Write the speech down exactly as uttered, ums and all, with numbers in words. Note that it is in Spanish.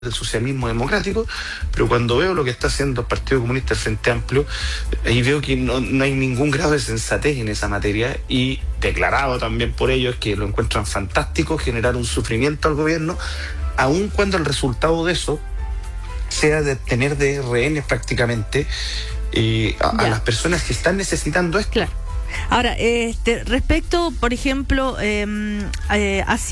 del socialismo democrático, pero cuando veo lo que está haciendo el Partido Comunista, el Frente Amplio, ahí veo que no, no hay ningún grado de sensatez en esa materia, y declarado también por ellos que lo encuentran fantástico generar un sufrimiento al gobierno, aun cuando el resultado de eso sea de tener de rehenes prácticamente eh, a, a las personas que están necesitando esto. Claro. Ahora, este, respecto, por ejemplo, eh, eh, hacia